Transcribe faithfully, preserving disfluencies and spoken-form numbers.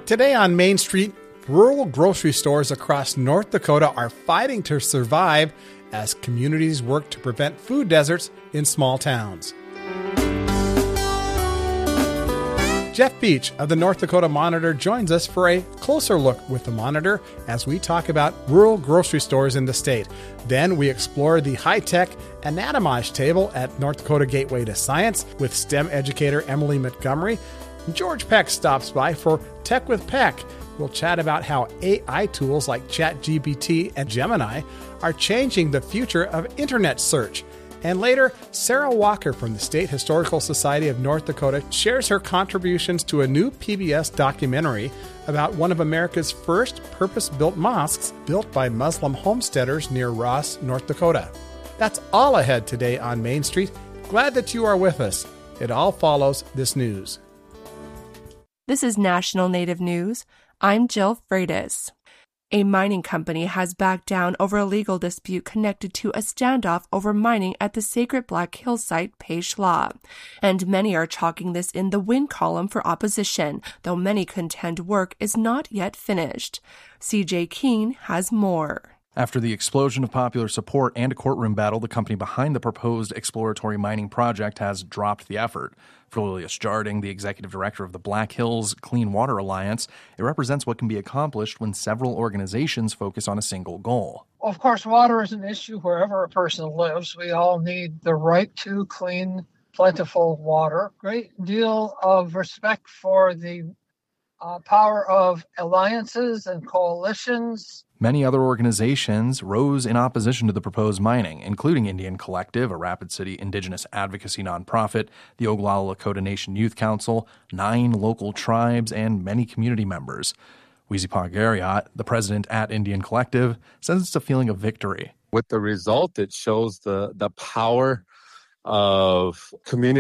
Today on Main Street, rural grocery stores across North Dakota are fighting to survive as communities work to prevent food deserts in small towns. Jeff Beach of the North Dakota Monitor joins us for a closer look with the Monitor as we talk about rural grocery stores in the state. Then we explore the high-tech anatomage table at North Dakota Gateway to Science with STEM educator Emily Montgomery. George Peck stops by for Tech with Peck. We'll chat about how A I tools like ChatGPT and Gemini are changing the future of internet search. And later, Sarah Walker from the State Historical Society of North Dakota shares her contributions to a new P B S documentary about one of America's first purpose-built mosques built by Muslim homesteaders near Ross, North Dakota. That's all ahead today on Main Street. Glad that you are with us. It all follows this news. This is National Native News. I'm Jill Freitas. A mining company has backed down over a legal dispute connected to a standoff over mining at the sacred Black Hills site, Peixe La. And many are chalking this in the win column for opposition, though many contend work is not yet finished. C J Keene has more. After the explosion of popular support and a courtroom battle, the company behind the proposed exploratory mining project has dropped the effort. For Lilius Jarding, the executive director of the Black Hills Clean Water Alliance, it represents what can be accomplished when several organizations focus on a single goal. Of course, water is an issue wherever a person lives. We all need the right to clean, plentiful water. Great deal of respect for the uh, power of alliances and coalitions. Many other organizations rose in opposition to the proposed mining, including Indian Collective, a Rapid City indigenous advocacy nonprofit, the Oglala Lakota Nation Youth Council, nine local tribes, and many community members. Weezipa Gariot, the president at Indian Collective, says it's a feeling of victory. With the result, it shows the, the power of community